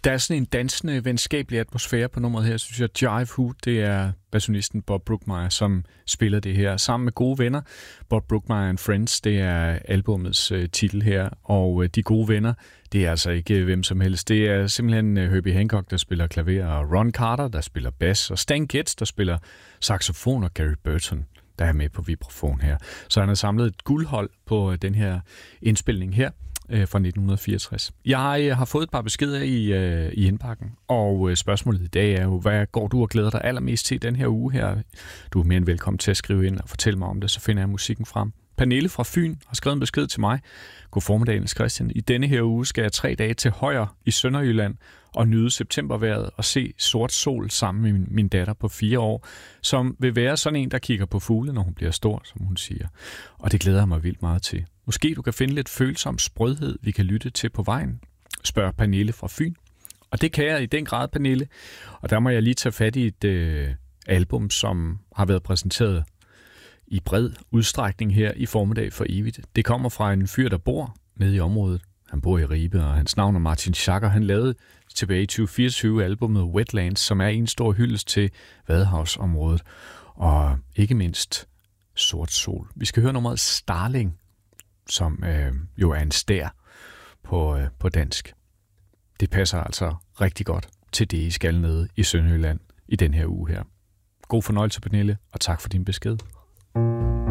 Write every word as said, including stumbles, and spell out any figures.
Der er sådan en dansende, venskabelig atmosfære på nummeret her, synes jeg. Jive Hoot, det er bassonisten Bob Brookmeyer, som spiller det her sammen med gode venner. Bob Brookmeyer and Friends, det er albumets uh, titel her, og uh, de gode venner, det er altså ikke uh, hvem som helst. Det er simpelthen uh, Herbie Hancock, der spiller klaver, og Ron Carter, der spiller bass, og Stan Getz, der spiller saxofon, og Gary Burton, der er med på vibrafon her. Så han har samlet et guldhold på uh, den her indspilning her fra nitten fireogtres. Jeg har fået et par beskeder i, øh, i indbakken, og øh, spørgsmålet i dag er jo, hvad går du og glæder dig allermest til den her uge her? Du er mere end velkommen til at skrive ind og fortælle mig om det, så finder jeg musikken frem. Pernille fra Fyn har skrevet en besked til mig. God formiddag, Niels Christian. I denne her uge skal jeg tre dage til Højer i Sønderjylland og nyde septembervejret og se sort sol sammen med min, min datter på fire år, som vil være sådan en, der kigger på fugle, når hun bliver stor, som hun siger. Og det glæder jeg mig vildt meget til. Måske du kan finde lidt følsom sprødhed, vi kan lytte til på vejen, spørger Pernille fra Fyn. Og det kan jeg i den grad, Pernille. Og der må jeg lige tage fat i et øh, album, som har været præsenteret i bred udstrækning her i formiddag for evigt. Det kommer fra en fyr, der bor nede i området. Han bor i Ribe, og hans navn er Martin Schacker. Han lavede tilbage i tyve fireogtyve albumet Wetlands, som er en stor hyldest til Vadehavsområdet. Og ikke mindst Sort Sol. Vi skal høre nummeret Starling, som øh, jo er en stær på, øh, på dansk. Det passer altså rigtig godt til det, I skal nede i Sønderjylland i den her uge her. God fornøjelse, Pernille, og tak for din besked.